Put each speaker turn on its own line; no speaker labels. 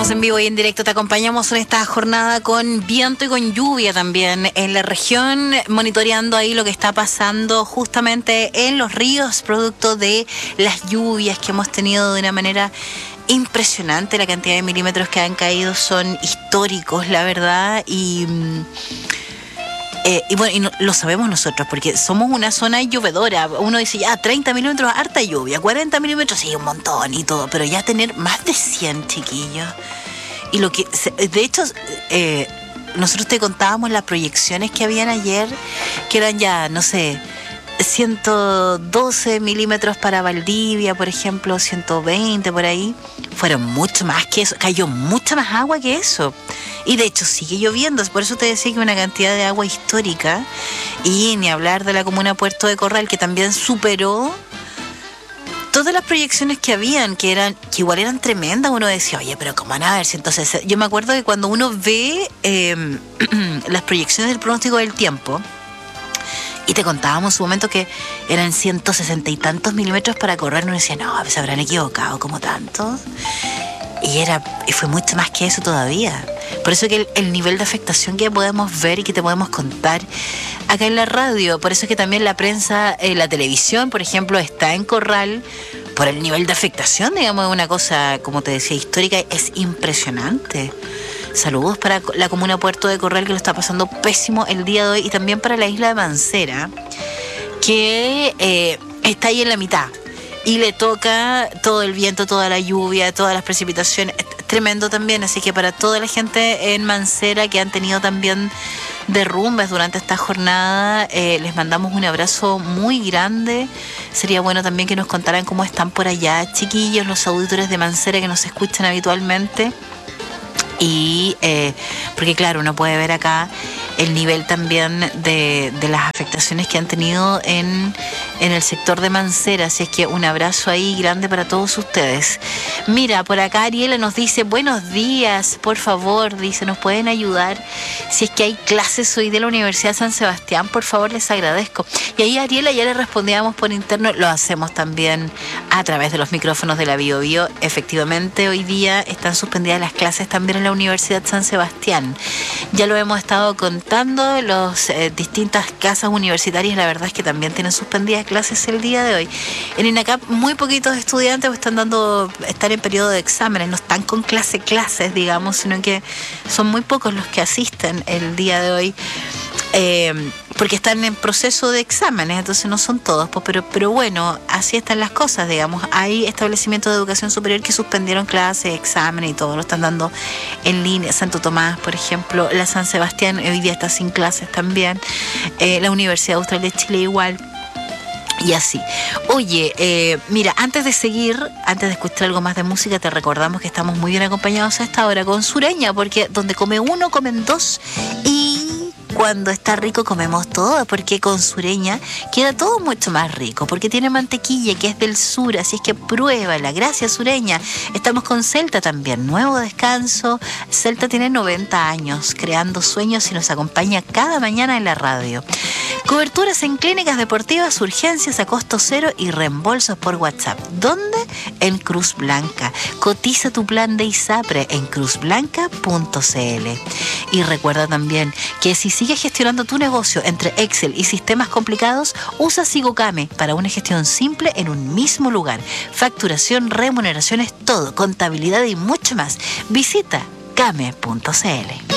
Estamos en vivo y en directo, te acompañamos en esta jornada con viento y con lluvia también en la región, monitoreando ahí lo que está pasando justamente en los ríos, producto de las lluvias que hemos tenido de una manera impresionante. La cantidad de milímetros que han caído son históricos, la verdad, y bueno, y no, lo sabemos nosotros, porque somos una zona llovedora. Uno dice, ya, 30 milímetros, harta lluvia, 40 milímetros, sí, un montón y todo, pero ya tener más de 100, chiquillos. Y lo que, de hecho, nosotros te contábamos las proyecciones que habían ayer, que eran ya, no sé, 112 milímetros para Valdivia, por ejemplo, 120 por ahí. Fueron mucho más que eso, cayó mucha más agua que eso. Y de hecho sigue lloviendo, por eso te decía que una cantidad de agua histórica. Y ni hablar de la comuna Puerto de Corral, que también superó todas las proyecciones que habían, que igual eran tremendas. Uno decía, oye, pero ¿cómo van a ver? Entonces, yo me acuerdo que cuando uno ve las proyecciones del pronóstico del tiempo, y te contábamos en su momento que eran 160 y tantos milímetros para Corral, uno decía, no, se habrán equivocado, como tantos. Y fue mucho más que eso todavía. Por eso que el nivel de afectación que podemos ver y que te podemos contar acá en la radio, por eso es que también la prensa, la televisión, por ejemplo, está en Corral, por el nivel de afectación, digamos, una cosa, como te decía, histórica, es impresionante. Saludos para la comuna Puerto de Corral, que lo está pasando pésimo el día de hoy, y también para la isla de Mancera, que está ahí en la mitad. Y le toca todo el viento, toda la lluvia, todas las precipitaciones. Tremendo también, así que para toda la gente en Mancera que han tenido también derrumbes durante esta jornada, les mandamos un abrazo muy grande. Sería bueno también que nos contaran cómo están por allá, chiquillos, los auditores de Mancera que nos escuchan habitualmente. Y porque claro, uno puede ver acá el nivel también de las afectaciones que han tenido en el sector de Mancera, así es que un abrazo ahí grande para todos ustedes. Mira, por acá Ariela nos dice, buenos días, por favor, dice, ¿nos pueden ayudar? Si es que hay clases hoy de la Universidad de San Sebastián, por favor, les agradezco. Y ahí Ariela ya le respondíamos por interno, lo hacemos también a través de los micrófonos de la Bio Bio. Efectivamente, hoy día están suspendidas las clases también en la Universidad de San Sebastián. Ya lo hemos estado contando, las distintas casas universitarias, la verdad es que también tienen suspendidas clases el día de hoy. En INACAP muy poquitos estudiantes están en periodo de exámenes, no están con clases, digamos, sino que son muy pocos los que asisten el día de hoy, porque están en proceso de exámenes, entonces no son todos, pero bueno, así están las cosas, digamos. Hay establecimientos de educación superior que suspendieron clases, exámenes y todo, lo están dando en línea. Santo Tomás, por ejemplo, la San Sebastián hoy día está sin clases también, la Universidad Austral de Chile igual. Y así. Oye, mira, antes de escuchar algo más de música, te recordamos que estamos muy bien acompañados a esta hora con Sureña, porque donde come uno, comen dos, y cuando está rico comemos todo, porque con Sureña queda todo mucho más rico, porque tiene mantequilla que es del sur, así es que pruébala. Gracias, Sureña. Estamos con Celta también, nuevo descanso. Celta tiene 90 años, creando sueños, y nos acompaña cada mañana en la radio. Coberturas en clínicas deportivas, urgencias a costo cero y reembolsos por WhatsApp. ¿Dónde? En Cruz Blanca. Cotiza tu plan de ISAPRE en cruzblanca.cl. Y recuerda también que si sigues gestionando tu negocio entre Excel y sistemas complicados, usa Sigocame para una gestión simple en un mismo lugar. Facturación, remuneraciones, todo, contabilidad y mucho más. Visita came.cl.